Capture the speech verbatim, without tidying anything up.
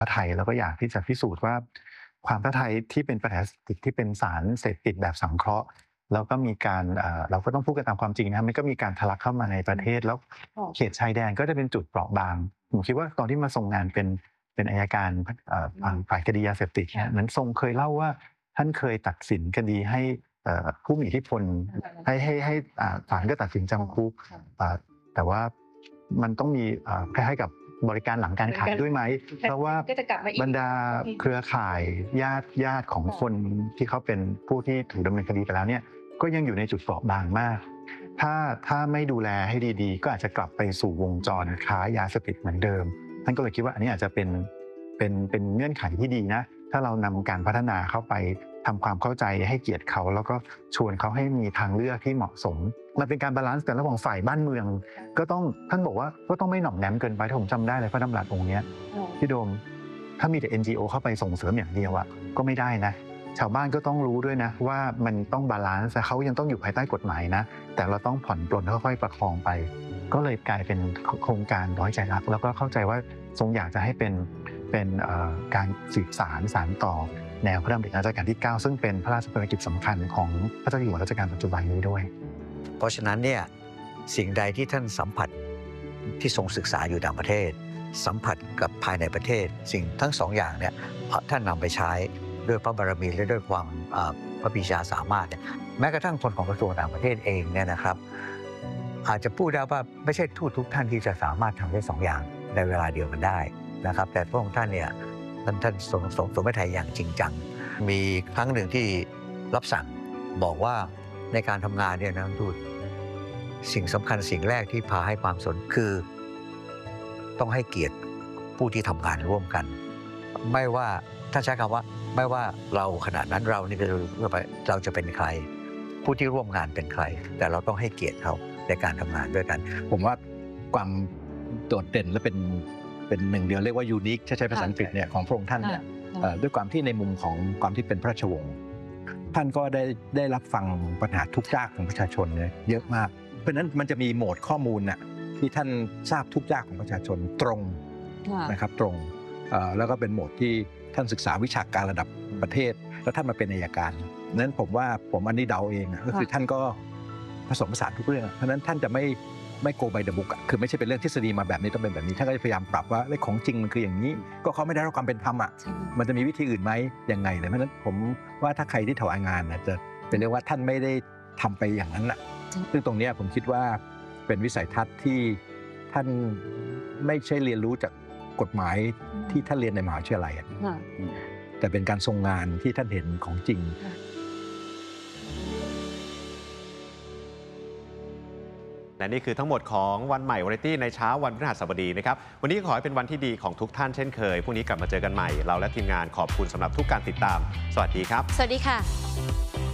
ไทยแล้วก็อยากที่จะพิสูจน์ว่าความท้าทายที่เป็นปัญหาเสพติดที่เป็นสารเสพติดแบบสังเคราะห์แล้วก็มีการเอ่อเราก็ต้องพูดกันตามความจริงนะครับมันก็มีการทะลักเข้ามาในประเทศแล้วเขตชายแดนก็จะเป็นจุดเปราะบางผมคิดว่าตอนที่มาทรงงานเป็นเป็นอัยการเอ่อฝ่ายคดียาเสพติดเนี่ยเหมือนทรงเคยเล่าว่าท่านเคยตัดสินคดีให้เอ่อผู้มีอิทธิพลให้ให้ให้อ่าศาลก็ตัดสินจำคุกอ่าแต่ว่ามันต้องมีอ่าคล้ายๆกับบริการหลังการขายด้วยไหมเพราะว่าบรรดาเครือข่ายญาติญาติของคนที่เขาเป็นผู้ที่ถูกดำเนินคดีไปแล้วเนี่ยก็ยังอยู่ในจุดเปราะบางมากถ้าถ้าไม่ดูแลให้ดีๆก็อาจจะกลับไปสู่วงจรค้ายาเสพติดเหมือนเดิมท่านก็เลยคิดว่าอันนี้อาจจะเป็นเป็นเป็นเงื่อนไขที่ดีนะถ้าเรานำการพัฒนาเข้าไปทำความเข้าใจให้เกียรติเขาแล้วก็ชวนเขาให้มีทางเลือกที่เหมาะสมมันเป็นการบาลานซ์กันระหว่างฝ่ายบ้านเมืองก็ต้องท่านบอกว่าก็ต้องไม่หน่อมแนมเกินไปถ้าผมจำได้เลยพระดำรัสองค์นี้พี่โดมถ้ามีแต่ เอ็น จี โอ เข้าไปส่งเสริมอย่างเดียวอะก็ไม่ได้นะชาวบ้านก็ต้องรู้ด้วยนะว่ามันต้องบาลานซ์เขายังต้องอยู่ภายใต้กฎหมายนะแต่เราต้องผ่อนปลนค่อยๆประคองไปก็เลยกลายเป็นโครงการร้อยใจรักแล้วก็เข้าใจว่าทรงอยากจะให้เป็นเป็นการสืบสานสานต่อแนวพระดำริรัชกาลที่เก้าซึ่งเป็นพระราชภารกิจสำคัญของพระเจ้าอยู่หัวรัชกาลปัจจุบันนี้ด้วยเพราะฉะนั้นเนี่ยสิ่งใดที่ท่านสัมผัสที่ทรงศึกษาอยู่ต่างประเทศสัมผัสกับภายในประเทศสิ่งทั้งสองอย่างเนี่ยท่านนำไปใช้ด้วยพระบารมีและด้วยความพระปรีชาสามารถเนี่ยแม้กระทั่งคนของกระทรวงต่างประเทศเองเนี่ยนะครับอาจจะพูดได้ว่าไม่ใช่ทูตทุกท่านที่จะสามารถทำได้สองอย่างในเวลาเดียวกันได้นะครับแต่พระองค์ท่านเนี่ยท่านท่านทรงทรงทรงพระทัยอย่างจริงจังมีครั้งหนึ่งที่รับสั่งบอกว่าในการทำงานเนี่ยนะทูตสิ่งสำคัญสิ่งแรกที่พาให้ความสนคือต้องให้เกียรติผู้ที่ทำงานร่วมกันไม่ว่าท่านใช้คำว่าไม่ว่าเราขณะนั้นเรานี่เราจะเป็นใครผู้ที่ร่วมงานเป็นใครแต่เราต้องให้เกียรติเขาในการทำงานด้วยกันผมว่าความโดดเด่นและเป็นเป็นหนึ่งเดียวเรียกว่ายูนิคถ้าใช้ภาษาอังกฤษเนี่ยของพระองค์ท่านเนี่ยด้วยความที่ในมุมของความที่เป็นพระราชวงศ์ท่านก็ได้ได้รับฟังปัญหาทุกข์ยากของประชาชนเนี่ยเยอะมากเพราะนั้นมันจะมีโหมดข้อมูลน่ะที่ท่านทราบทุกข์ยากของประชาชนตรงนะครับตรงแล้วก็เป็นโหมดที่ท่านศึกษาวิชาการระดับประเทศแล้วท่านมาเป็นอัยการนั้นผมว่าผมอันนี้เดาเองก็คือท่านก็ผสมผสานทุกเรื่องเพราะนั้นท่านจะไม่ไม่โกไบเดอะบุ๊กคือไม่ใช่เป็นเรื่องทฤษฎีมาแบบนี้ต้องเป็นแบบนี้ท่านก็จะพยายามปรับว่าของจริงมันคืออย่างนี้ก็เขาไม่ได้รับความเป็นธรรมอ่ะมันจะมีวิธีอื่นไหมยังไงเลยเพราะนั้นผมว่าถ้าใครที่ถวายงานจะเป็นเรียกว่าท่านไม่ได้ทำไปอย่างนั้นอ่ะซึ่งตรงนี้ผมคิดว่าเป็นวิสัยทัศน์ที่ท่านไม่ใช่เรียนรู้จากกฎหมายที่ท่านเรียนในมหาวิทยาลัยแต่เป็นการทรงงานที่ท่านเห็นของจริงและนี่คือทั้งหมดของวันใหม่วาไรตี้ในเช้าวันพฤหัสบดีนะครับวันนี้ขอให้เป็นวันที่ดีของทุกท่านเช่นเคยพรุ่งนี้กลับมาเจอกันใหม่เราและทีมงานขอบคุณสำหรับทุกการติดตามสวัสดีครับสวัสดีค่ะ